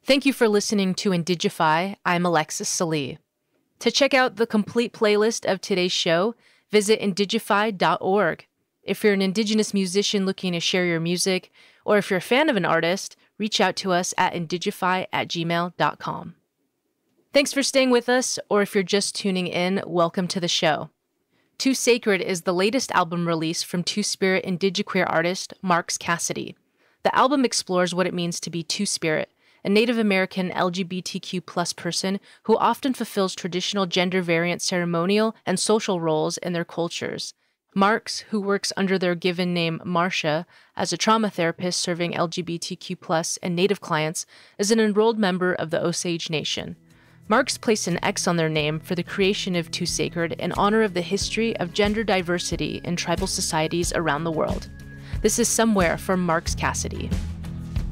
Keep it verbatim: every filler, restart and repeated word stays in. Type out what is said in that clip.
Thank you for listening to Indigify. I'm Alexis Salee. To check out the complete playlist of today's show, visit indigify dot org. If you're an Indigenous musician looking to share your music, or if you're a fan of an artist, reach out to us at indigify at gmail dot com. Thanks for staying with us, or if you're just tuning in, welcome to the show. Too Sacred is the latest album release from Two-Spirit indigiqueer artist Marks Cassidy. The album explores what it means to be Two-Spirit, a Native American L G B T Q plus person who often fulfills traditional gender-variant ceremonial and social roles in their cultures. Marks, who works under their given name Marsha as a trauma therapist serving L G B T Q plus and Native clients, is an enrolled member of the Osage Nation. Marks placed an X on their name for the creation of Too Sacred in honor of the history of gender diversity in tribal societies around the world. This is Somewhere from Marks Cassidy.